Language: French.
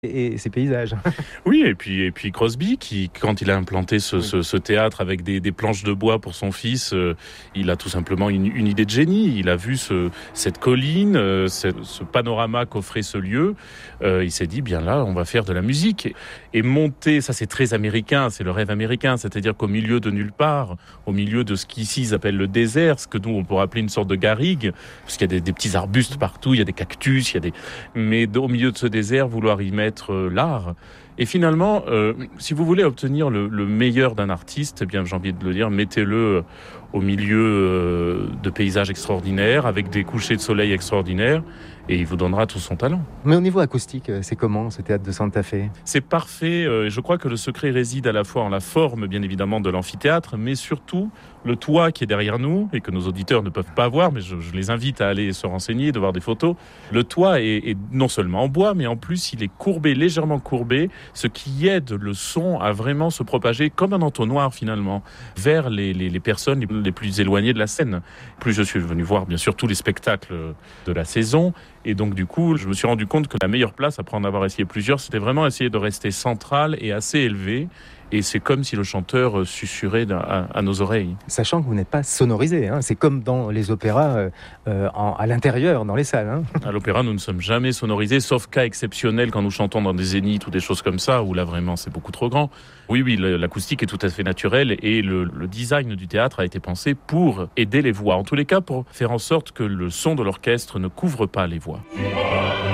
et ses paysages. Oui, et puis Crosby, qui, quand il a implanté ce théâtre avec des planches de bois pour son fils, il a tout simplement une idée de génie. Il a vu cette colline, ce panorama qu'offrait ce lieu. Il s'est dit, bien là, on va faire de la musique. Et monter, ça c'est très américain, c'est le rêve américain, c'est-à-dire qu'au milieu de nulle part, au milieu de ce qu'ici ils appellent le désert, ce que nous on pourrait appeler une sorte de garrigue, parce qu'il y a des petits arbustes partout, il y a des cactus, mais au milieu de ce désert, vouloir y mettre l'art. Et finalement, si vous voulez obtenir le meilleur d'un artiste, eh bien, j'ai envie de le dire, mettez-le au milieu de paysages extraordinaires, avec des couchers de soleil extraordinaires, et il vous donnera tout son talent. Mais au niveau acoustique, c'est comment ce théâtre de Santa Fe? C'est parfait. Je crois que le secret réside à la fois en la forme, bien évidemment, de l'amphithéâtre, mais surtout le toit qui est derrière nous et que nos auditeurs ne peuvent pas voir, mais je les invite à aller se renseigner, de voir des photos. Le toit est non seulement en bois, mais en plus il est courbé, légèrement courbé, ce qui aide le son à vraiment se propager comme un entonnoir finalement vers les personnes les plus éloignées de la scène. Plus je suis venu voir bien sûr tous les spectacles de la saison, et donc du coup je me suis rendu compte que la meilleure place, après en avoir essayé plusieurs, c'était vraiment essayer de rester central et assez élevé. Et c'est comme si le chanteur susurrait à nos oreilles. Sachant que vous n'êtes pas sonorisé, hein. C'est comme dans les opéras à l'intérieur, dans les salles. Hein. À l'opéra, nous ne sommes jamais sonorisés, sauf cas exceptionnel quand nous chantons dans des zéniths ou des choses comme ça, où là vraiment c'est beaucoup trop grand. Oui, l'acoustique est tout à fait naturelle et le design du théâtre a été pensé pour aider les voix. En tous les cas, pour faire en sorte que le son de l'orchestre ne couvre pas les voix.